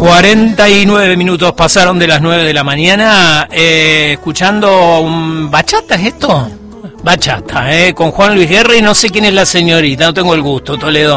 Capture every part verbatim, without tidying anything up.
cuarenta y nueve minutos pasaron de las nueve de la mañana, eh, escuchando un bachata, ¿es esto? Bachata, eh, con Juan Luis Guerra y no sé quién es la señorita, no tengo el gusto, Toledo.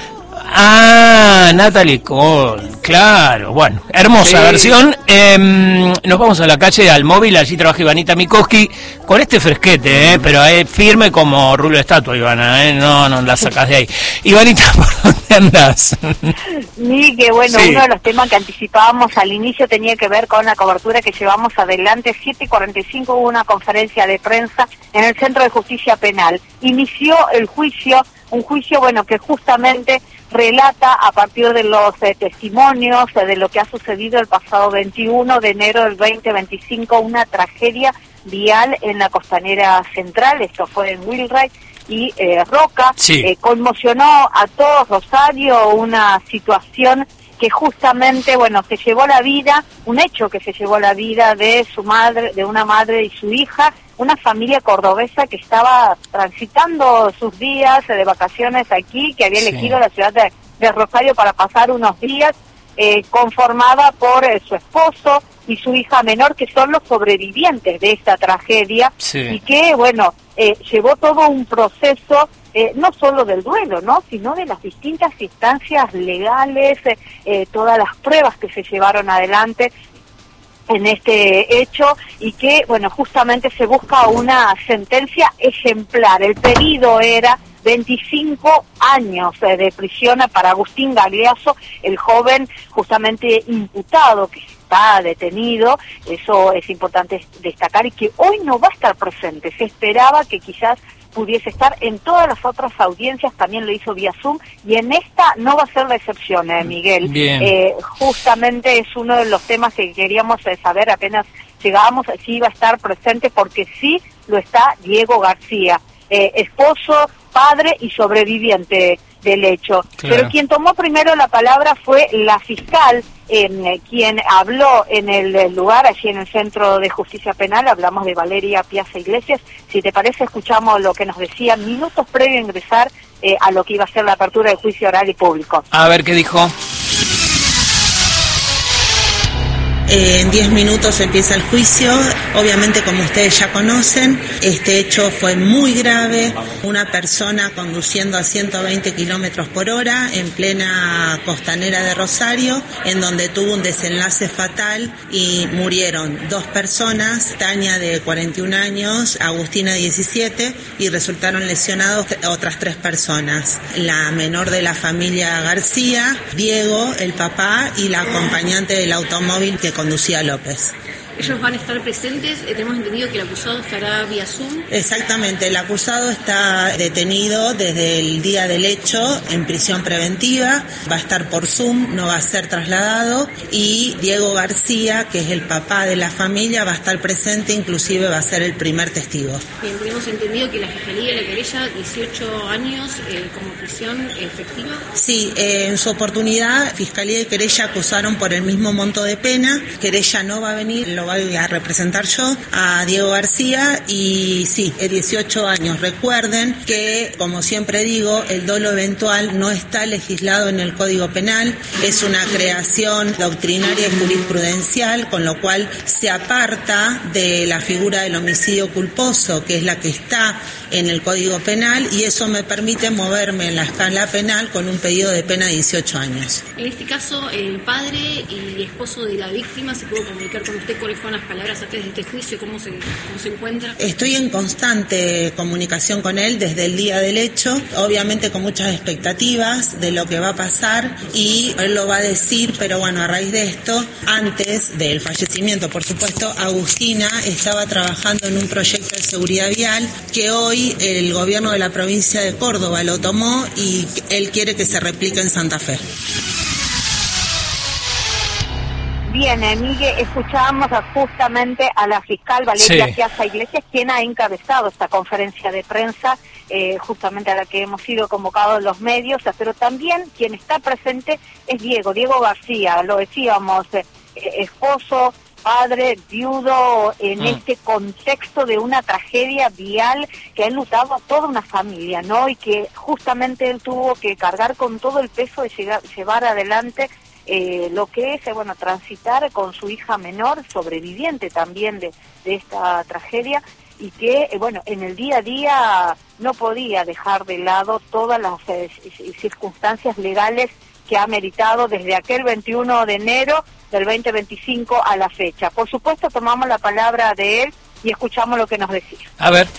Ah, Natalie Cole, claro, bueno, hermosa sí. versión. Eh, nos vamos a la calle, al móvil, allí trabaja Ivanita Mikoski, con este fresquete, eh, pero es firme como rulo de estatua, Ivana, eh, no, no la sacas de ahí. Ivanita, ¿por dónde andás? Sí, que bueno, sí. Uno de los temas que anticipábamos al inicio tenía que ver con la cobertura que llevamos adelante. Siete y cuarenta y cinco hubo una conferencia de prensa en el Centro de Justicia Penal. Inició el juicio, un juicio, bueno, que justamente relata a partir de los eh, testimonios eh, de lo que ha sucedido el pasado veintiuno de enero del veinte veinticinco, una tragedia vial en la costanera central. Esto fue en Wilray y eh, Roca. Sí. Eh, conmocionó a todo Rosario, una situación que justamente, bueno, se llevó la vida, un hecho que se llevó la vida de su madre, de una madre y su hija, una familia cordobesa que estaba transitando sus días de vacaciones aquí, que había elegido sí. la ciudad de, de Rosario para pasar unos días, eh, conformada por eh, su esposo y su hija menor, que son los sobrevivientes de esta tragedia, sí. y que, bueno, eh, llevó todo un proceso, eh, no solo del duelo, ¿no?, sino de las distintas instancias legales, eh, eh, todas las pruebas que se llevaron adelante en este hecho, y que, bueno, justamente se busca una sentencia ejemplar. El pedido era veinticinco años de prisión para Agustín Gagliasso, el joven justamente imputado que está detenido. Eso es importante destacar, y que hoy no va a estar presente. Se esperaba que quizás pudiese estar en todas las otras audiencias, también lo hizo vía Zoom, y en esta no va a ser la excepción, eh, Miguel. Eh, justamente es uno de los temas que queríamos eh, saber apenas llegábamos, si iba a estar presente, porque sí lo está Diego García, eh, esposo, padre y sobreviviente del hecho. Claro. Pero quien tomó primero la palabra fue la fiscal, eh, quien habló en el lugar, allí en el Centro de Justicia Penal. Hablamos de Valeria Piazza Iglesias. Si te parece, escuchamos lo que nos decía minutos previo a ingresar eh, a lo que iba a ser la apertura del juicio oral y público. A ver qué dijo. Eh, en diez minutos empieza el juicio. Obviamente, como ustedes ya conocen, este hecho fue muy grave. Una persona conduciendo a ciento veinte kilómetros por hora en plena costanera de Rosario, en donde tuvo un desenlace fatal y murieron dos personas, Tania de cuarenta y un años, Agustina de diecisiete, y resultaron lesionados otras tres personas. La menor de la familia García, Diego, el papá, y la acompañante del automóvil que conducía López. ¿Ellos van a estar presentes? Eh, tenemos entendido que el acusado estará vía Zoom. Exactamente, el acusado está detenido desde el día del hecho en prisión preventiva, va a estar por Zoom, no va a ser trasladado, y Diego García, que es el papá de la familia, va a estar presente, inclusive va a ser el primer testigo. Bien, tenemos entendido que la Fiscalía le querella dieciocho años eh, como prisión efectiva. Sí, eh, en su oportunidad, Fiscalía y querella acusaron por el mismo monto de pena. Querella no va a venir, lo voy a representar yo, a Diego García, y sí, dieciocho años. Recuerden que, como siempre digo, el dolo eventual no está legislado en el Código Penal, es una creación doctrinaria y jurisprudencial, con lo cual se aparta de la figura del homicidio culposo, que es la que está en el Código Penal, y eso me permite moverme en la escala penal con un pedido de pena de dieciocho años. En este caso, el padre y esposo de la víctima, ¿se pudo comunicar con usted cuáles fueron las palabras antes de este juicio? ¿Cómo se, cómo se encuentra? Estoy en constante comunicación con él desde el día del hecho, obviamente con muchas expectativas de lo que va a pasar, y él lo va a decir, pero bueno, a raíz de esto, antes del fallecimiento, por supuesto, Agustina estaba trabajando en un proyecto de seguridad vial que hoy el gobierno de la provincia de Córdoba lo tomó, y él quiere que se replique en Santa Fe. Bien, eh, Miguel, escuchábamos a, justamente a la fiscal Valeria sí. Piazza Iglesias, quien ha encabezado esta conferencia de prensa, eh, justamente a la que hemos sido convocados los medios, pero también quien está presente es Diego, Diego García, lo decíamos, eh, esposo, padre, viudo, en mm. este contexto de una tragedia vial que ha enlutado a toda una familia, ¿no? Y que justamente él tuvo que cargar con todo el peso de llegar, llevar adelante eh, lo que es, eh, bueno, transitar con su hija menor, sobreviviente también de, de esta tragedia, y que, eh, bueno, en el día a día no podía dejar de lado todas las eh, circunstancias legales que ha meritado desde aquel veintiuno de enero del veinte veinticinco a la fecha. Por supuesto, tomamos la palabra de él y escuchamos lo que nos decía. A ver.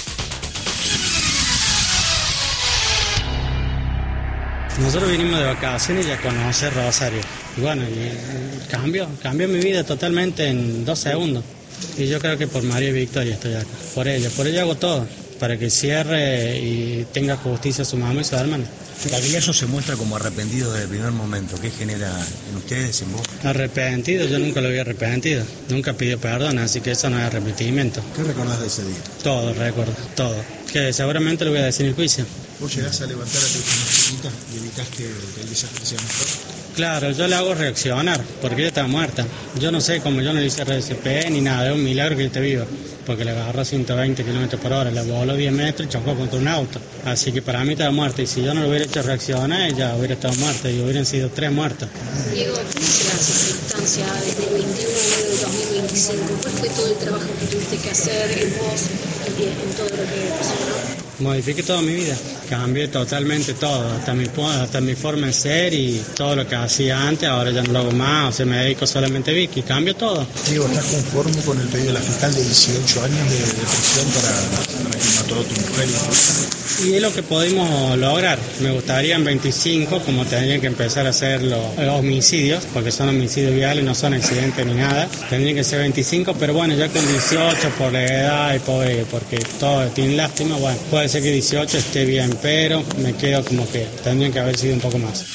Nosotros vinimos de vacaciones y a conocer Rosario. Y bueno, y cambió, cambió mi vida totalmente en dos segundos. Y yo creo que por María y Victoria estoy acá. Por ella, por ella hago todo. Para que cierre y tenga justicia su mamá y su hermana. Gagliasso se muestra como arrepentido desde el primer momento. ¿Qué genera en ustedes, en vos? Arrepentido, yo nunca lo había arrepentido. Nunca pidió perdón, así que eso no es arrepentimiento. ¿Qué recordás de ese día? Todo recuerdo, todo. Que seguramente lo voy a decir en el juicio. ¿Vos llegás a levantar a tu hija más chiquita y evitás que, que el desastre sea mejor? Claro, yo le hago reaccionar, porque ella está muerta. Yo no sé cómo yo no le hice R C P ni nada, es un milagro que esté viva. Porque le agarró a ciento veinte kilómetros por hora, le voló diez metros y chocó contra un auto. Así que para mí estaba muerta, y si yo no lo hubiera hecho reaccionar, ella hubiera estado muerta y hubieran sido tres muertos. Diego, ¿cómo fue la circunstancia desde el veintiuno de enero de dos mil veinticinco? ¿Cuál fue todo el trabajo que tuviste que hacer en vos, en, en todo lo que pasó, ¿no? Modifiqué toda mi vida, cambié totalmente todo, hasta mi, hasta mi forma de ser, y todo lo que hacía antes, ahora ya no lo hago más, o sea, me dedico solamente a Vicky, cambio todo. Diego, ¿estás conforme con el pedido de la fiscal de dieciocho años de, de prisión para, para quien mató a tu mujer y tu hija? Y es lo que podemos lograr. Me gustarían veinticinco, como tendrían que empezar a hacer los, los homicidios, porque son homicidios viales, no son accidentes ni nada. Tendrían que ser veinticinco, pero bueno, ya con dieciocho, por la edad y por, porque todo tiene lástima, bueno, puede ser que dieciocho esté bien, pero me quedo como que tendrían que haber sido un poco más.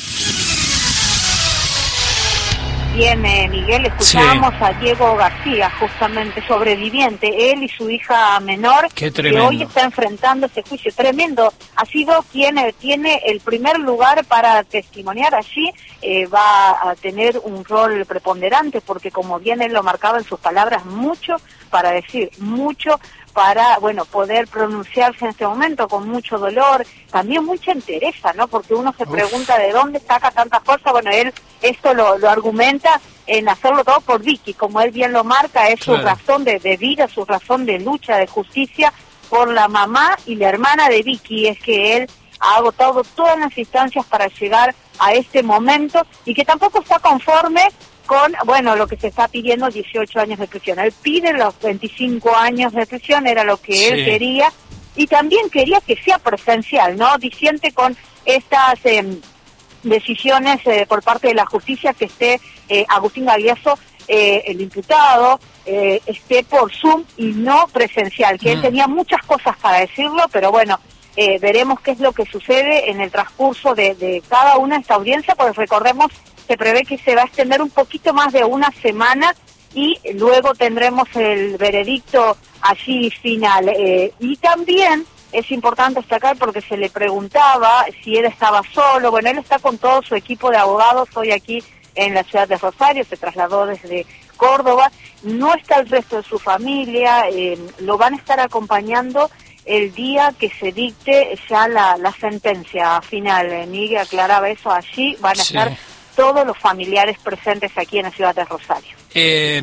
Bien, eh, Miguel, escuchábamos sí. a Diego García, justamente sobreviviente, él y su hija menor, Qué que tremendo. hoy está enfrentando ese juicio tremendo. Ha sido quien eh, tiene el primer lugar para testimoniar allí, eh, va a tener un rol preponderante, porque como bien él lo marcaba en sus palabras, mucho para decir, mucho para, bueno, poder pronunciarse en este momento con mucho dolor, también mucha entereza, ¿no? Porque uno se Uf. pregunta de dónde saca tantas cosas. Bueno, él esto lo, lo argumenta en hacerlo todo por Vicky, como él bien lo marca, es claro. su razón de, de vida, su razón de lucha, de justicia por la mamá y la hermana de Vicky, es que él ha agotado todas las instancias para llegar a este momento, y que tampoco está conforme con, bueno, lo que se está pidiendo, dieciocho años de prisión. Él pide los veinticinco años de prisión, era lo que sí. él quería, y también quería que sea presencial, ¿no? Diciente con estas eh, decisiones eh, por parte de la justicia, que esté eh, Agustín Gagliasso, eh, el imputado, eh, esté por Zoom y no presencial, que mm. él tenía muchas cosas para decirlo, pero bueno, eh, veremos qué es lo que sucede en el transcurso de, de cada una de esta audiencia, pues recordemos, se prevé que se va a extender un poquito más de una semana, y luego tendremos el veredicto allí final. Eh, y también es importante destacar, porque se le preguntaba si él estaba solo. Bueno, él está con todo su equipo de abogados hoy aquí en la ciudad de Rosario, se trasladó desde Córdoba, no está el resto de su familia, eh, lo van a estar acompañando el día que se dicte ya la, la sentencia final. Eh, Miguel aclaraba eso, allí van a sí. estar todos los familiares presentes aquí en la ciudad de Rosario. Eh,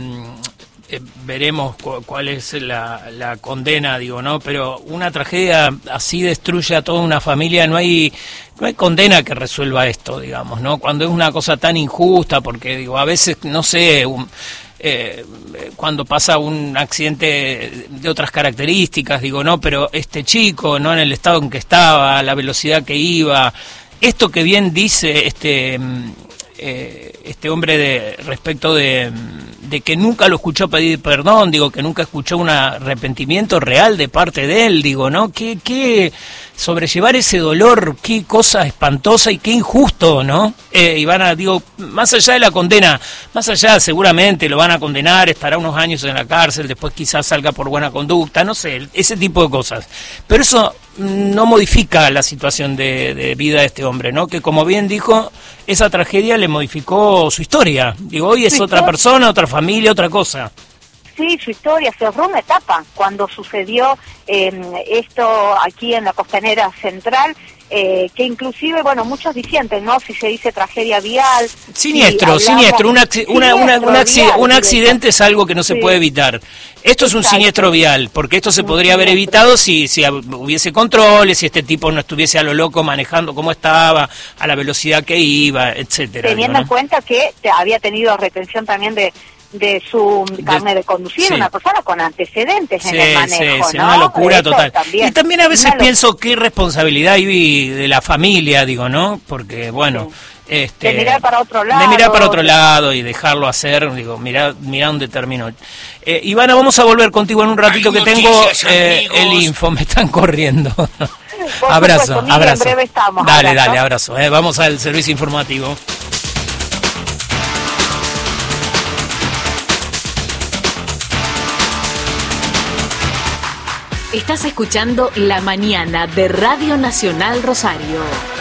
eh, veremos cu cuál es la, la condena, digo, ¿no? Pero una tragedia así destruye a toda una familia, no hay no hay condena que resuelva esto, digamos, ¿no? Cuando es una cosa tan injusta, porque, digo, a veces, no sé, un, eh, cuando pasa un accidente de otras características, digo, no, pero este chico, ¿no? En el estado en que estaba, la velocidad que iba, esto que bien dice este eh, este hombre de respecto de, de que nunca lo escuchó pedir perdón, digo, que nunca escuchó un arrepentimiento real de parte de él, digo, ¿no? Que, que sobrellevar ese dolor, qué cosa espantosa y qué injusto, ¿no? Eh, y van a, digo, más allá de la condena, más allá seguramente lo van a condenar, estará unos años en la cárcel, después quizás salga por buena conducta, no sé, ese tipo de cosas. Pero eso no modifica la situación de, de vida de este hombre, ¿no? Que como bien dijo, esa tragedia le modificó su historia. Digo, hoy es otra persona, otra familia, otra cosa. sí, su historia, cerró una etapa cuando sucedió eh, esto aquí en la Costanera Central, eh, que inclusive, bueno, muchos disienten, ¿no? Si se dice tragedia vial. Siniestro, si siniestro, un, acci una, una, un, acci vial, un accidente es algo que no se sí. puede evitar. Esto es un Exacto. siniestro vial, porque esto se un podría siniestro. haber evitado si, si hubiese controles, si este tipo no estuviese a lo loco manejando como estaba, a la velocidad que iba, etcétera. Teniendo digo, ¿no? en cuenta que había tenido retención también de de su carnet de conducir, sí. una persona con antecedentes sí, en el manejo, sí, sí, ¿no? Una locura Eso total. También. Y también a veces pienso qué irresponsabilidad hay de la familia, digo, ¿no? Porque, bueno... Sí. Este, de mirar para otro lado. De mirar para otro lado y dejarlo hacer, digo, mirá, mirá dónde terminó. Eh, Ivana, vamos a volver contigo en un ratito que tengo eh, el info, me están corriendo. Abrazo, supuesto, abrazo. En breve estamos, dale, abrazo. dale, abrazo. Eh. Vamos al servicio informativo. Estás escuchando La Mañana de Radio Nacional Rosario.